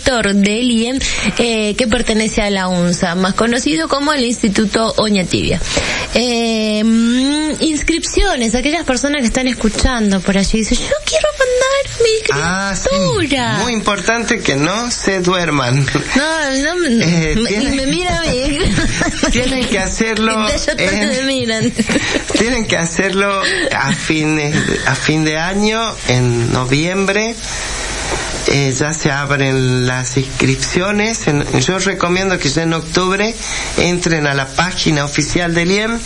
director del IEM, que pertenece a la UNSA, más conocido como el Instituto Oñatibia. Inscripciones, aquellas personas que están escuchando por allí, dicen, yo quiero mandar mi criatura. Sí, muy importante que no se duerman. Me mira a mí. Tienen que hacerlo. Me miran. Tienen que hacerlo a fin de año, en noviembre. Ya se abren las inscripciones. Yo recomiendo que ya en octubre entren a la página oficial del IEM,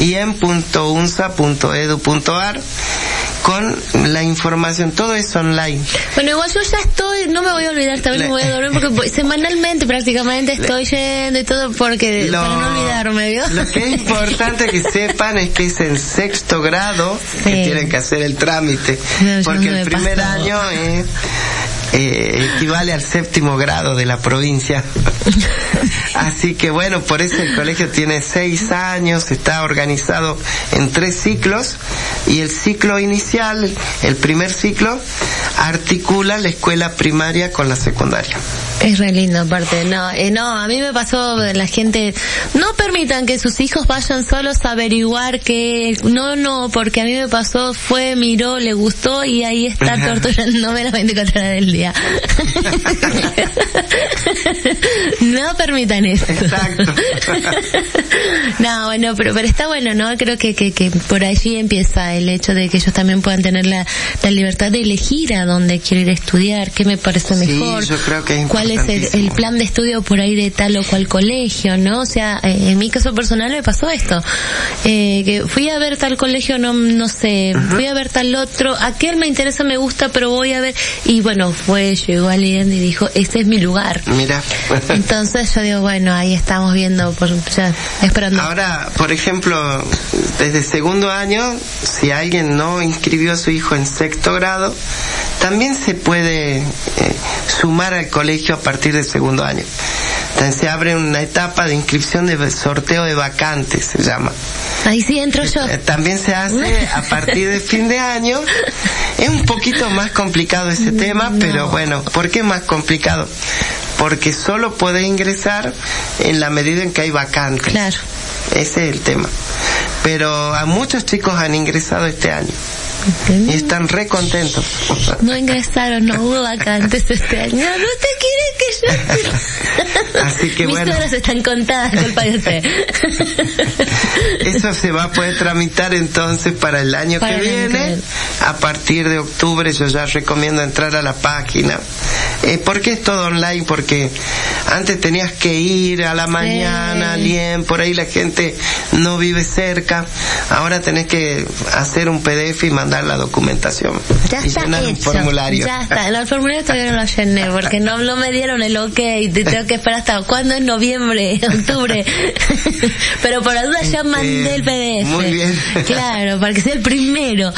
iem.unsa.edu.ar, con la información. Todo es online. Bueno, igual yo ya estoy, no me voy a olvidar, también me voy a dormir, porque semanalmente prácticamente estoy yendo y todo, porque para no olvidarme, ¿vio? Lo que es importante que sepan es que es en sexto grado que tienen que hacer el trámite, porque el primer año equivale al séptimo grado de la provincia. Así que bueno, por eso el colegio tiene 6 años, está organizado en 3 ciclos, y el ciclo inicial, el primer ciclo, articula la escuela primaria con la secundaria. Es re lindo, aparte. No, a mí me pasó, la gente, no permitan que sus hijos vayan solos a averiguar que, no, porque a mí me pasó, miró, le gustó, y ahí está torturándome las 24 horas del día. No permitan eso. Exacto. No, bueno, pero está bueno, ¿no? Creo que por allí empieza el hecho de que ellos también puedan tener la libertad de elegir a dónde quiero ir a estudiar, qué me parece mejor. Sí, yo creo que es cuál es el plan de estudio por ahí de tal o cual colegio, ¿no? O sea, en mi caso personal me pasó esto, que fui a ver tal colegio, no sé, fui a ver tal otro, aquel me interesa, me gusta, pero voy a ver, y bueno, llegó alguien y dijo, este es mi lugar. Mira. Entonces yo digo, bueno, ahí estamos viendo, ya esperando. Ahora, por ejemplo, desde segundo año, si alguien no inscribió a su hijo en sexto grado, también se puede sumar al colegio a partir del segundo año. Entonces se abre una etapa de inscripción de sorteo de vacantes, se llama. Ahí sí entro yo. También se hace a partir de fin de año. Es un poquito más complicado ese tema, pero bueno, ¿por qué más complicado? Porque solo podés ingresar en la medida en que hay vacantes. Claro. Ese es el tema. Pero a muchos chicos han ingresado este año. Y están re contentos. No ingresaron, no hubo vacantes este año. No, usted quiere que yo... Así que mis horas están contadas, culpa de usted. Eso se va a poder tramitar entonces para el año que viene. A partir de octubre yo ya recomiendo entrar a la página. ¿Por qué es todo online? Porque antes tenías que ir a la mañana, bien, por ahí la gente no vive cerca. Ahora tenés que hacer un PDF y mandar la documentación. Ya y está llenar hecho. Un formulario. Ya está. El formulario todavía no lo llené porque no me dieron el ok. Tengo que esperar hasta cuándo, en noviembre, octubre. Pero por la duda ya mandé el PDF. Muy bien. Claro, para que sea el primero.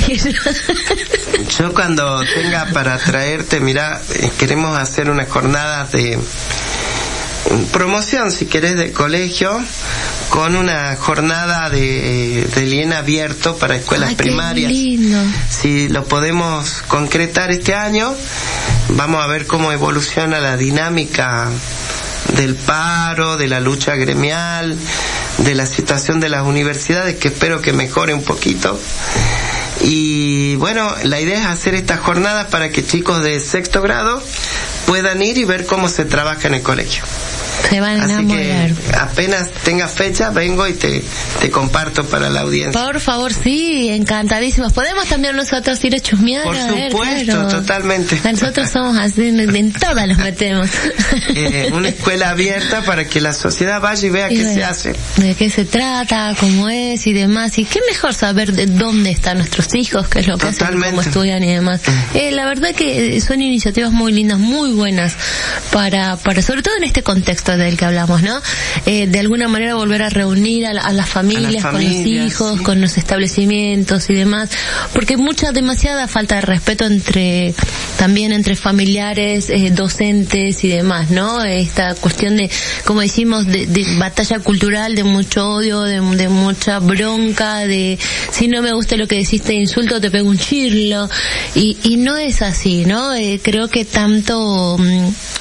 Yo cuando tenga para traerte, mira, queremos hacer unas jornadas de promoción, si querés, del colegio, con una jornada de IEM abierto para escuelas primarias. Qué lindo. Si lo podemos concretar este año, vamos a ver cómo evoluciona la dinámica del paro, de la lucha gremial, de la situación de las universidades, que espero que mejore un poquito. Y bueno, la idea es hacer estas jornadas para que chicos de sexto grado puedan ir y ver cómo se trabaja en el colegio. Se van a enamorar. Así que apenas tenga fecha, vengo y te comparto para la audiencia. Por favor, sí, encantadísimos. ¿Podemos también nosotros ir a chusmear? Por supuesto, totalmente. Nosotros somos así, en todas los metemos. Una escuela abierta para que la sociedad vaya y vea qué se hace. De qué se trata, cómo es y demás. Y qué mejor saber de dónde están nuestros hijos, qué es lo que hacen, cómo estudian y demás. La verdad que son iniciativas muy lindas, muy buenas, para sobre todo en este contexto del que hablamos, ¿no? De alguna manera volver a reunir a las familias, con los hijos, sí, con los establecimientos y demás, porque demasiada falta de respeto también entre familiares, docentes y demás, ¿no? Esta cuestión de, como decimos, de batalla cultural, de mucho odio, de mucha bronca, de si no me gusta lo que decís te insulto, te pego un chirlo, y no es así, ¿no? Creo que tanto